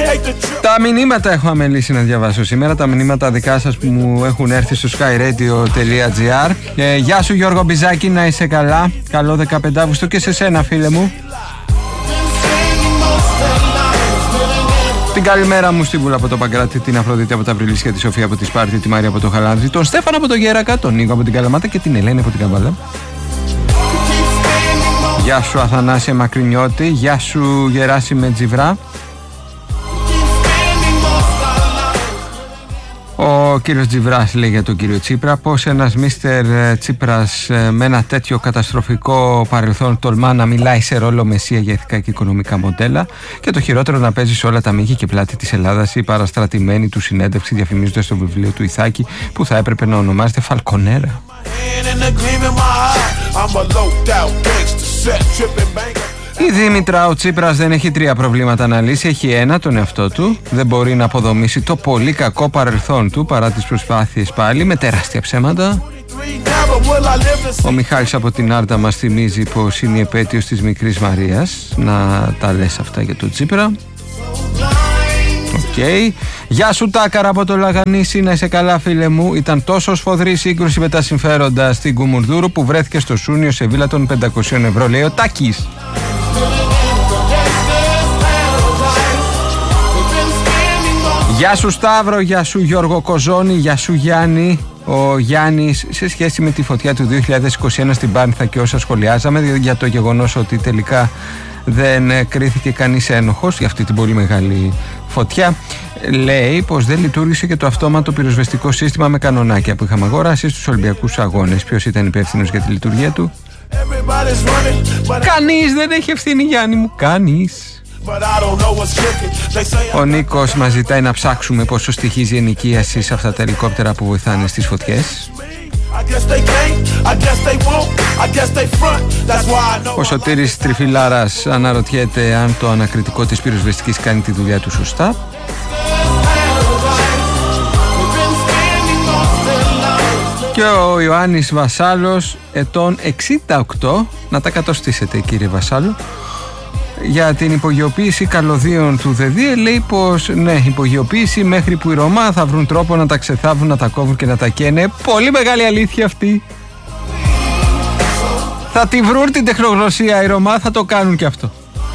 Τα μηνύματα έχω αμελήσει να διαβάσω σήμερα. Τα μηνύματα δικά σας που μου έχουν έρθει στο skyradio.gr. Γεια σου Γιώργο Μπιζάκη, να είσαι καλά. Καλό 15 Αύγουστο και σε σένα φίλε μου. Την καλημέρα μου στη Βούλα από το Παγκράτη, την Αφροδίτη από τα Βρυλίσια, τη Σοφία από τη Σπάρτη, τη Μαρία από το Χαλάνδρη, τον Στέφανο από το Γέρακα, τον Νίκο από την Καλαμάτα και την Ελένη από την Καβάλα. Γεια σου Αθανάσια Μακρινιώτη, γεια σου Γεράσιμε Τζιβρά. Ο κύριος Τζιβράς λέει για τον κύριο Τσίπρα πως ένας Μίστερ Τσίπρας με ένα τέτοιο καταστροφικό παρελθόν τολμά να μιλάει σε ρόλο μεσία για ηθικά και οικονομικά μοντέλα και το χειρότερο να παίζει σε όλα τα μήκη και πλάτη της Ελλάδας η παραστρατημένη του συνέντευξη διαφημίζοντας το βιβλίο του Ιθάκη που θα έπρεπε να ονομάζεται Φαλκονέρα. Η Δήμητρα, ο Τσίπρας δεν έχει 3 προβλήματα να λύσει, έχει ένα, τον εαυτό του. Δεν μπορεί να αποδομήσει το πολύ κακό παρελθόν του παρά τις προσπάθειες πάλι με τεράστια ψέματα. Ο Μιχάλης από την Άρτα μας θυμίζει πως είναι η επέτειος της Μικρής Μαρίας. Να τα λες αυτά για τον Τσίπρα. Okay. Γεια σου Τάκαρα από το Λαγανίσι, να είσαι καλά φίλε μου. Ήταν τόσο σφοδρή σύγκρουση με τα συμφέροντα στην Κουμουνδούρου που βρέθηκε στο Σούνιο σε βίλα των 500 ευρώ, λέει ο Τάκης. Γεια σου Σταύρο, γεια σου Γιώργο Κοζόνη, γεια σου Γιάννη. Ο Γιάννης σε σχέση με τη φωτιά του 2021 στην Πάνθα και όσα σχολιάζαμε για το γεγονός ότι τελικά δεν κρίθηκε κανείς ένοχος για αυτή την πολύ μεγάλη φωτιά, λέει πως δεν λειτουργήσε και το αυτόματο πυροσβεστικό σύστημα με κανονάκια που είχαμε αγοράσει στους Ολυμπιακούς Αγώνες. Ποιος ήταν υπεύθυνος για τη λειτουργία του? Κανείς δεν έχει ευθύνη Γιάννη μου, κανείς. Ο Νίκος μας ζητάει να ψάξουμε πόσο στοιχίζει η ενοικίαση σε αυτά τα ελικόπτερα που βοηθάνε στις φωτιές. Ο Σωτήρης Τριφυλάρας αναρωτιέται αν το ανακριτικό της πυροσβεστικής κάνει τη δουλειά του σωστά. Και ο Ιωάννης Βασάλος, ετών 68, να τα κατοστήσετε κύριε Βασάλο, για την υπογειοποίηση καλωδίων του ΔΕΔΙΕ λέει πως ναι, υπογειοποίηση μέχρι που οι Ρωμά θα βρουν τρόπο να τα ξεθάβουν, να τα κόβουν και να τα καίνε. Πολύ μεγάλη αλήθεια αυτή. Θα τη βρουν την τεχνογνωσία οι Ρωμά, θα το κάνουν και αυτό.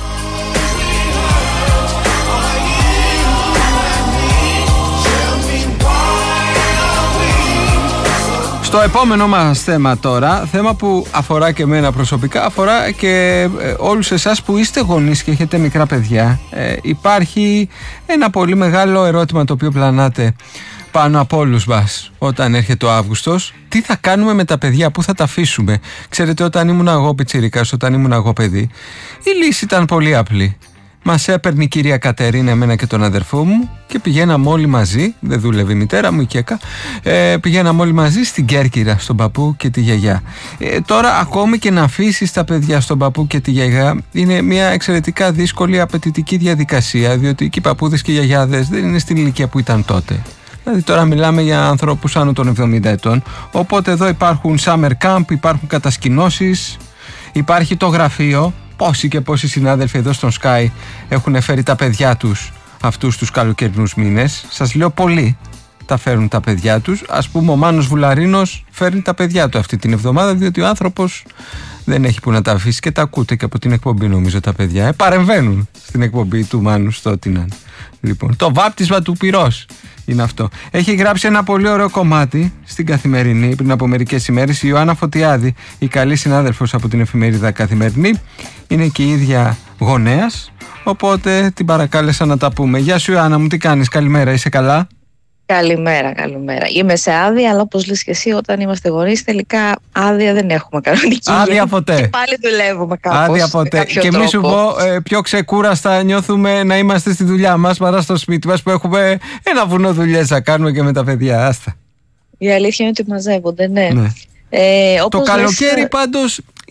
Στο επόμενο μας θέμα τώρα, θέμα που αφορά και εμένα προσωπικά, αφορά και όλους εσάς που είστε γονείς και έχετε μικρά παιδιά. Υπάρχει ένα πολύ μεγάλο ερώτημα το οποίο πλανάτε πάνω από όλους μας όταν έρχεται ο Αύγουστος. Τι θα κάνουμε με τα παιδιά, πού θα τα αφήσουμε? Ξέρετε, όταν ήμουν εγώ πιτσιρικάς, όταν ήμουν εγώ παιδί, η λύση ήταν πολύ απλή. Μας έπαιρνε η κυρία Κατερίνα, εμένα και τον αδερφό μου, και πηγαίναμε όλοι μαζί. Δεν δούλευε η μητέρα μου, η Κέκα. Πηγαίναμε όλοι μαζί στην Κέρκυρα, στον παππού και τη γιαγιά. Τώρα, ακόμη και να αφήσεις τα παιδιά στον παππού και τη γιαγιά είναι μια εξαιρετικά δύσκολη, απαιτητική διαδικασία, διότι και οι παππούδες και οι γιαγιάδες δεν είναι στην ηλικία που ήταν τότε. Δηλαδή, τώρα μιλάμε για ανθρώπους άνω των 70 ετών. Οπότε εδώ υπάρχουν summer camp, υπάρχουν κατασκηνώσεις, υπάρχει το γραφείο. Πόσοι και πόσοι συνάδελφοι εδώ στον Sky έχουν φέρει τα παιδιά τους αυτούς τους καλοκαιρινούς μήνες? Σας λέω πολλοί τα φέρουν τα παιδιά τους. Ας πούμε ο Μάνος Βουλαρίνος φέρνει τα παιδιά του αυτή την εβδομάδα, διότι ο άνθρωπος δεν έχει που να τα αφήσει και τα ακούτε και από την εκπομπή νομίζω τα παιδιά. Παρεμβαίνουν στην εκπομπή του Μάνου στο τι να είναι. Λοιπόν, το βάπτισμα του πυρός είναι αυτό. Έχει γράψει ένα πολύ ωραίο κομμάτι στην Καθημερινή πριν από μερικές ημέρες η Ιωάννα Φωτιάδη, η καλή συνάδελφος από την εφημερίδα Καθημερινή. Είναι και η ίδια γονέας, οπότε την παρακάλεσα να τα πούμε. Γεια σου Ιωάννα μου, τι κάνεις? Καλημέρα, είσαι καλά? Καλημέρα. Είμαι σε άδεια, αλλά όπως λες και εσύ, όταν είμαστε γονείς, τελικά άδεια δεν έχουμε κανονική. Άδεια ποτέ. Και πάλι δουλεύουμε κάπως. Άδεια ποτέ. Και μη σου πω, πιο ξεκούραστα νιώθουμε να είμαστε στη δουλειά μας παρά στο σπίτι μας που έχουμε ένα βουνό δουλειές να κάνουμε και με τα παιδιά. Άστα. Η αλήθεια είναι ότι μαζεύονται, ναι. Το καλοκαίρι πάντως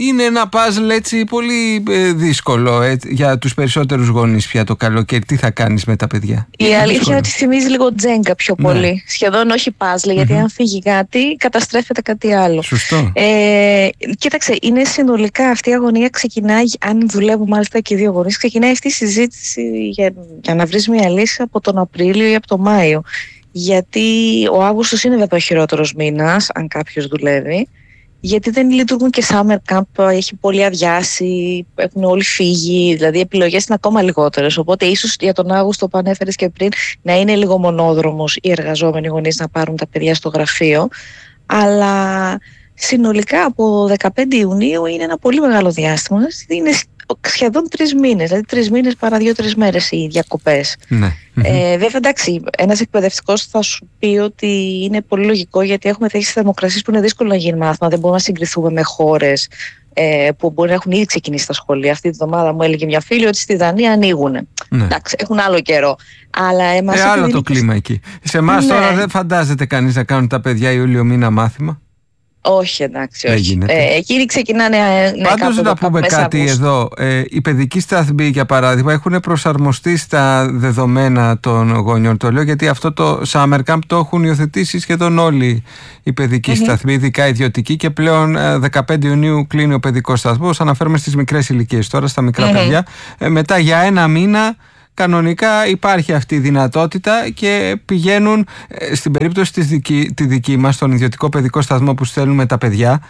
είναι ένα παζλ έτσι πολύ δύσκολο για τους περισσότερους γονείς πια το καλοκαίρι. Τι θα κάνεις με τα παιδιά? Η αλήθεια είναι ότι θυμίζει λίγο τζέγκα πιο πολύ. Σχεδόν όχι παζλ, γιατί αν φύγει κάτι, καταστρέφεται κάτι άλλο. Σωστό. Κοίταξε, είναι συνολικά αυτή η αγωνία ξεκινάει, αν δουλεύουν μάλιστα και οι δύο γονείς, ξεκινάει αυτή η συζήτηση για να βρεις μια λύση από τον Απρίλιο ή από τον Μάιο. Γιατί ο Αύγουστος είναι βέβαια ο χειρότερος μήνας, αν κάποιος δουλεύει. Γιατί δεν λειτουργούν και summer camp, έχει πολύ αδειάσει, έχουν όλοι φύγει, δηλαδή οι επιλογές είναι ακόμα λιγότερες. Οπότε ίσως για τον Αύγουστο που ανέφερες και πριν να είναι λίγο μονόδρομος οι εργαζόμενοι γονείς να πάρουν τα παιδιά στο γραφείο. Αλλά συνολικά από 15 Ιουνίου είναι ένα πολύ μεγάλο διάστημα. Είναι σχεδόν 3 μήνες, δηλαδή 3 μήνες παρά 2-3 μέρες οι διακοπές. Ναι. Βέβαια, εντάξει, ένας εκπαιδευτικός θα σου πει ότι είναι πολύ λογικό, γιατί έχουμε τέτοιες θερμοκρασίες που είναι δύσκολο να γίνει μάθημα. Δεν μπορούμε να συγκριθούμε με χώρες που μπορεί να έχουν ήδη ξεκινήσει τα σχολεία. Αυτή τη βδομάδα μου έλεγε μια φίλη ότι στη Δανία ανοίγουν. Ναι. Εντάξει, έχουν άλλο καιρό. Αλλά άλλο το κλίμα εκεί. Σε εμάς τώρα δεν φαντάζεται κανείς να κάνουν τα παιδιά Ιούλιο μήνα μάθημα. Όχι, εντάξει, όχι. Εκείνοι ξεκινάνε Πάντως να πούμε κάτι εδώ. Οι παιδικοί σταθμοί, για παράδειγμα, έχουν προσαρμοστεί στα δεδομένα των γονιών. Το λέω γιατί αυτό το summer camp το έχουν υιοθετήσει σχεδόν όλοι οι παιδικοί σταθμοί, ειδικά ιδιωτικοί, και πλέον 15 Ιουνίου κλείνει ο παιδικός σταθμός. Αναφέρομαι στις μικρές ηλικίες τώρα, στα μικρά παιδιά. Μετά για ένα μήνα κανονικά υπάρχει αυτή η δυνατότητα και πηγαίνουν, στην περίπτωση τη δική μας, στον ιδιωτικό παιδικό σταθμό που στέλνουμε τα παιδιά.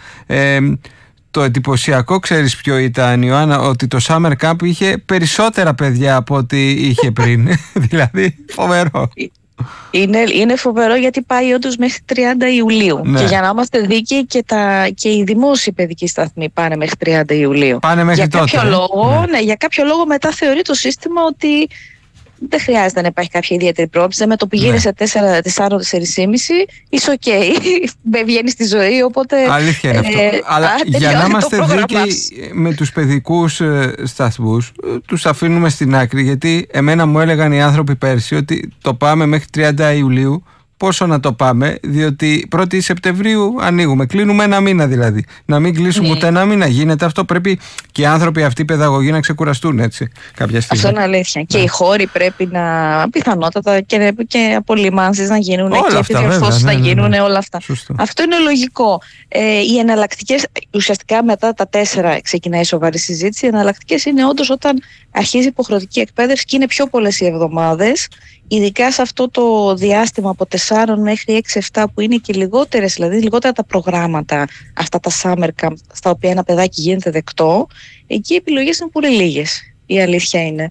Το εντυπωσιακό, ξέρεις ποιο ήταν, Ιωάννα? Ότι το summer camp είχε περισσότερα παιδιά από ό,τι είχε πριν. Δηλαδή φοβερό. Είναι φοβερό, γιατί πάει όντως μέχρι 30 Ιουλίου. Ναι. Και για να είμαστε δίκαιοι, και οι δημόσιοι παιδικοί σταθμοί πάνε μέχρι 30 Ιουλίου. Πάνε μέχρι τότε. Για κάποιο λόγο μετά θεωρεί το σύστημα ότι δεν χρειάζεται να υπάρχει κάποια ιδιαίτερη πρόβλεψη. Με το πηγαίνει σε 4-4,5, είσαι οκ. Βγαίνει στη ζωή, οπότε. Αλήθεια είναι αυτό. Αλλά για να είμαστε δίκαιοι με τους παιδικούς σταθμούς, τους αφήνουμε στην άκρη. Γιατί εμένα μου έλεγαν οι άνθρωποι πέρσι ότι το πάμε μέχρι 30 Ιουλίου. Πόσο να το πάμε, διότι 1η Σεπτεμβρίου ανοίγουμε. Κλείνουμε ένα μήνα δηλαδή. Να μην κλείσουμε ούτε ένα μήνα. Γίνεται αυτό. Πρέπει και οι άνθρωποι αυτοί, οι παιδαγωγοί, να ξεκουραστούν, έτσι, κάποια στιγμή. Αυτό είναι αλήθεια. Και οι χώροι πρέπει να, πιθανότατα, και απολυμάνσεις να γίνουν, και επιδιορθώσεις να γίνουν, όλα αυτά. Σωστό. Αυτό είναι λογικό. Οι εναλλακτικές, ουσιαστικά μετά τα 4 ξεκινάει η σοβαρή συζήτηση. Οι εναλλακτικές είναι όντως όταν αρχίζει η υποχρεωτική εκπαίδευση και είναι πιο πολλές οι εβδομάδες. Ειδικά σε αυτό το διάστημα από 4 μέχρι 6-7, που είναι και λιγότερες, δηλαδή λιγότερα τα προγράμματα, αυτά τα summer camp, στα οποία ένα παιδάκι γίνεται δεκτό, εκεί οι επιλογές είναι πολύ λίγες, η αλήθεια είναι.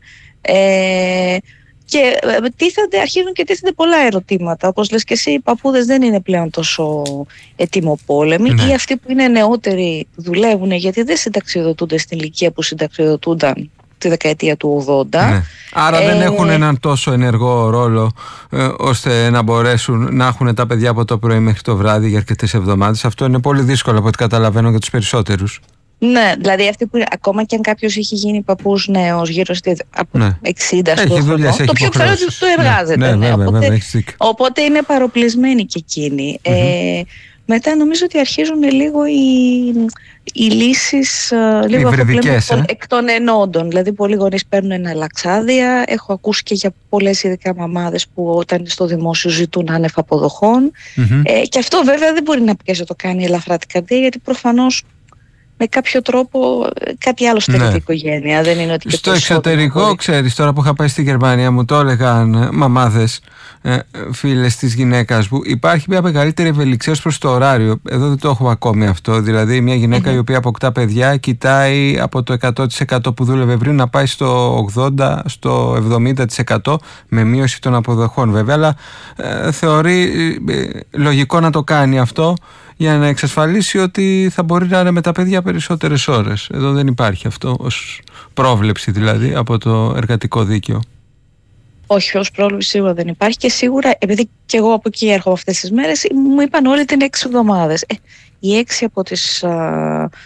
Και αρχίζουν και τίθενται πολλά ερωτήματα. Όπως λες και εσύ, οι παππούδες δεν είναι πλέον τόσο ετοιμοπόλεμοι, ή αυτοί που είναι νεότεροι δουλεύουν, γιατί δεν συνταξιοδοτούνται στην ηλικία που συνταξιοδοτούνταν τη δεκαετία του 80. Ναι. Άρα δεν έχουν έναν τόσο ενεργό ρόλο ώστε να μπορέσουν να έχουν τα παιδιά από το πρωί μέχρι το βράδυ για αρκετές εβδομάδες. Αυτό είναι πολύ δύσκολο, από ό,τι καταλαβαίνω, για τους περισσότερους. Ναι, δηλαδή αυτοί που ακόμα και αν κάποιος έχει γίνει παππούς νέος, γύρω στη 60 χρονών, το πιο πιθανό ότι του εργάζεται. Οπότε είναι παροπλισμένοι και εκείνοι. Μετά νομίζω ότι αρχίζουν λίγο οι λύσεις λίγο εκ των ενόντων. Δηλαδή πολλοί γονείς παίρνουν εναλλαξάδια. Έχω ακούσει και για πολλές ειδικά μαμάδες που όταν είναι στο δημόσιο ζητούν άνευ αποδοχών. Και αυτό βέβαια δεν μπορεί να πει να το κάνει ελαφρά την καρδία, γιατί προφανώς με κάποιο τρόπο κάτι άλλο στερεί η οικογένεια. Δεν είναι ότι και στο εξωτερικό, ξέρεις, τώρα που είχα πάει στη Γερμανία, μου το έλεγαν μαμάδες, φίλες της γυναίκας μου, υπάρχει μια μεγαλύτερη ευελιξία προς το ωράριο. Εδώ δεν το έχουμε ακόμη αυτό. Δηλαδή, μια γυναίκα η οποία αποκτά παιδιά κοιτάει από το 100% που δούλευε πριν να πάει στο 80%, στο 70%, με μείωση των αποδοχών βέβαια. Αλλά θεωρεί λογικό να το κάνει αυτό, για να εξασφαλίσει ότι θα μπορεί να είναι με τα παιδιά περισσότερες ώρες. Εδώ δεν υπάρχει αυτό ως πρόβλεψη, δηλαδή, από το εργατικό δίκαιο. Όχι, ως πρόβλεψη σίγουρα δεν υπάρχει, και σίγουρα, επειδή και εγώ από εκεί έρχομαι αυτές τις μέρες, μου είπαν όλοι ότι είναι 6 εβδομάδες. Οι 6 από τις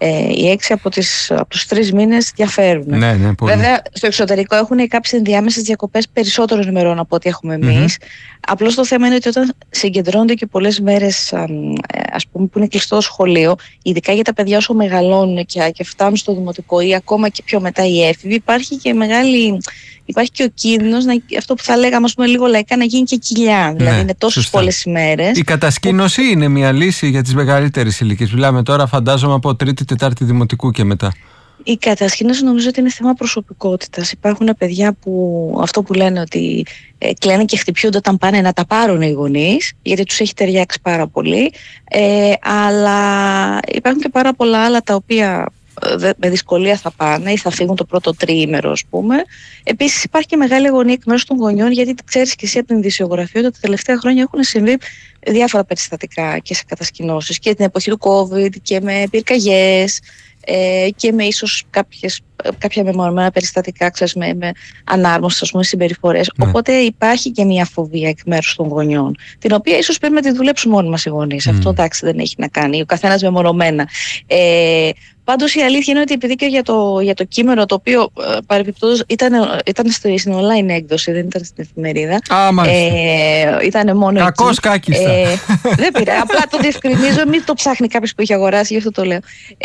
Οι 6 από τους 3 μήνες διαφέρουν. Ναι, πολύ. Βέβαια, στο εξωτερικό έχουν κάποιες ενδιάμεσες διακοπές περισσότερων ημερών από ό,τι έχουμε εμείς. Απλώς το θέμα είναι ότι όταν συγκεντρώνονται και πολλές μέρες, ας πούμε, που είναι κλειστό το σχολείο, ειδικά για τα παιδιά όσο μεγαλώνουν και φτάνουν στο δημοτικό ή ακόμα και πιο μετά οι έφηβοι, υπάρχει και ο κίνδυνος, αυτό που θα λέγαμε, ας πούμε, λίγο λαϊκά, να γίνει και κοιλιά. Δηλαδή είναι τόσες πολλές ημέρες. Η κατασκήνωση είναι μια λύση για τις μεγαλύτερες ηλικίες. Μιλάμε τώρα, φαντάζομαι, από 3η, 4η δημοτικού και μετά. Η κατασκήνωση νομίζω ότι είναι θέμα προσωπικότητας. Υπάρχουν παιδιά που αυτό που λένε ότι κλαίνε και χτυπιούνται όταν πάνε να τα πάρουν οι γονείς, γιατί τους έχει ταιριάξει πάρα πολύ. Αλλά υπάρχουν και πάρα πολλά άλλα τα οποία με δυσκολία θα πάνε ή θα φύγουν το πρώτο τριήμερο, ας πούμε. Επίσης υπάρχει και μεγάλη αγωνία εκ μέρους των γονιών, γιατί ξέρεις και εσύ από την ειδησιογραφία ότι τα τελευταία χρόνια έχουν συμβεί διάφορα περιστατικά και σε κατασκηνώσεις και την εποχή του COVID και με πυρκαγιές και με ίσως κάποια μεμονωμένα περιστατικά, ξέρεις, με ανάρμοστες, ας πούμε, συμπεριφορές. Οπότε υπάρχει και μια φοβία εκ μέρους των γονιών, την οποία ίσως πρέπει να τη δουλέψουμε μόνοι μας οι γονείς. Αυτό, εντάξει, δεν έχει να κάνει, ο καθένας μεμονωμένα. Πάντως η αλήθεια είναι ότι επειδή και για το κείμενο, το οποίο παρεμπιπτόντως ήταν στην online έκδοση, δεν ήταν στην εφημερίδα. Ήταν μόνο κακός κάκιστα. Δεν πειράζει, απλά το διευκρινίζω, μην το ψάχνει κάποιος που έχει αγοράσει, γι' αυτό το λέω.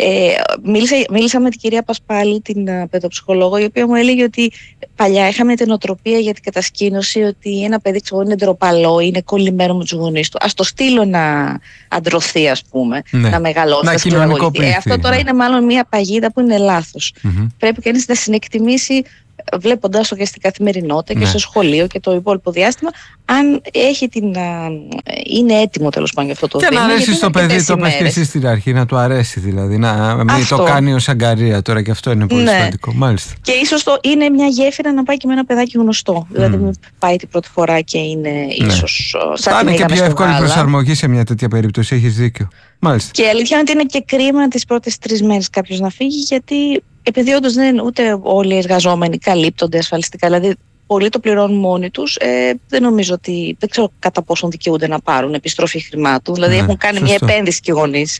Μίλησα με την κυρία Πασπάλη, την παιδοψυχολόγο, η οποία μου έλεγε ότι παλιά είχαμε την οτροπία για την κατασκήνωση ότι ένα παιδί είναι ντροπαλό, είναι κολλημένο με τους γονείς του. Ας το στείλω να αντρωθεί, ας πούμε, να μεγαλώσει, να κοινωνικοποιηθεί. Αυτό τώρα είναι μάλλον μια παγίδα που είναι λάθος. Πρέπει κανείς να συνεκτιμήσει, βλέποντας το και στην καθημερινότητα και στο σχολείο και το υπόλοιπο διάστημα, αν έχει είναι έτοιμο τέλος πάντων για αυτό το θέμα. Και να αρέσει στο παιδί, το είπες και εσύ στην αρχή, να του αρέσει δηλαδή, να μην το κάνει ως αγκαρία τώρα, και αυτό είναι πολύ σημαντικό. Μάλιστα. Και ίσως είναι μια γέφυρα να πάει και με ένα παιδάκι γνωστό. Δηλαδή μην πάει την πρώτη φορά και είναι ίσως σαν θα την είναι και πιο εύκολη γάλα. προσαρμογή σε μια τέτοια περίπτωση, έχεις δίκιο. Μάλιστα. Και η αλήθεια είναι ότι είναι και κρίμα τις πρώτες 3 μέρες κάποιος να φύγει, γιατί επειδή όντως δεν είναι ούτε όλοι οι εργαζόμενοι καλύπτονται ασφαλιστικά, δηλαδή πολλοί το πληρώνουν μόνοι τους, δεν ξέρω κατά πόσον δικαιούνται να πάρουν επιστροφή χρημάτων, δηλαδή έχουν κάνει μια επένδυση και οι γονείς.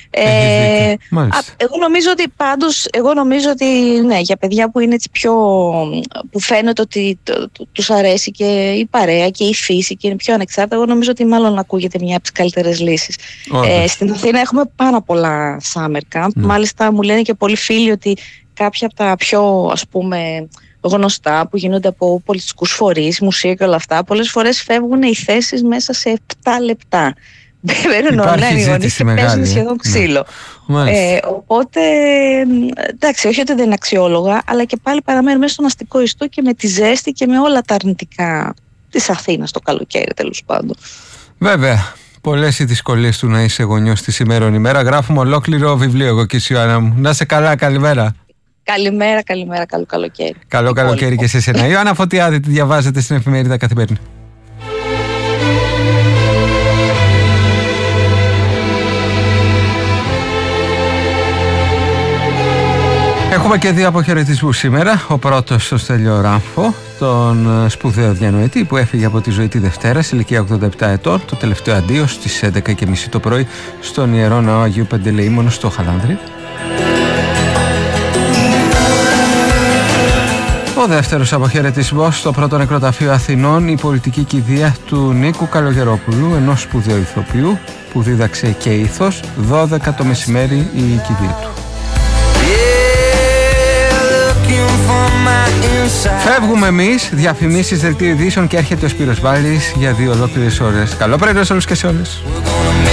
Εγώ νομίζω ότι ναι, για παιδιά που είναι έτσι που φαίνεται ότι τους αρέσει και η παρέα και η φύση και είναι πιο ανεξάρτητα, εγώ νομίζω ότι μάλλον ακούγεται μια από τις καλύτερες λύσεις. Στην Αθήνα έχουμε πάρα πολλά summer camp. Μάλιστα μου λένε και πολλοί φίλοι ότι κάποια από τα πιο, ας πούμε, γνωστά που γίνονται από πολιτιστικούς φορείς, μουσεία και όλα αυτά, πολλές φορές φεύγουν οι θέσεις μέσα σε 7 λεπτά. Μπαίνουν online οι γονείς και παίζουν σχεδόν ξύλο. Οπότε, εντάξει, όχι ότι δεν είναι αξιόλογα, αλλά και πάλι παραμένουν μέσα στον αστικό ιστό και με τη ζέστη και με όλα τα αρνητικά της Αθήνας το καλοκαίρι, τέλος πάντων. Βέβαια. Πολλές οι δυσκολίες του να είσαι γονιός τη σήμερον ημέρα. Γράφουμε ολόκληρο βιβλίο εγώ και εσύ, Ιωάννα μου. Να είσαι καλά, καλημέρα. Καλημέρα, καλό καλοκαίρι. Καλό καλοκαίρι και σε εσένα. Ιωάννα Φωτιάδη, τη διαβάζετε στην εφημερίδα Καθημερινή. Έχουμε και 2 αποχαιρετισμούς σήμερα. Ο πρώτος στο Στέλιο Ράμφο, τον σπουδαίο διανοητή που έφυγε από τη ζωή τη Δευτέρα σε ηλικία 87 ετών. Το τελευταίο αντίο στις 11:30 το πρωί στον Ιερό Ναό Αγίου Παντελεήμονος στο Χαλάνδρι. Ο δεύτερος αποχαιρετισμός στο πρώτο νεκροταφείο Αθηνών, η πολιτική κηδεία του Νίκου Καλογερόπουλου, ενός σπουδαίου ηθοποιού που δίδαξε και ήθος. 12 το μεσημέρι η κηδεία του. Φεύγουμε εμείς, διαφημίσεις, δελτίο ειδήσεων και έρχεται ο Σπύρος Βάλης για 2 ολόκληρες ώρες. Καλό πρωί σε όλους και σε όλες.